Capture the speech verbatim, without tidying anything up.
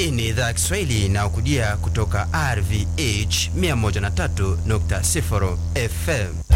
Hii ni idhaa ya Kiswahili na ukujia kutoka R V H mia moja na tatu nukta sifuri F M.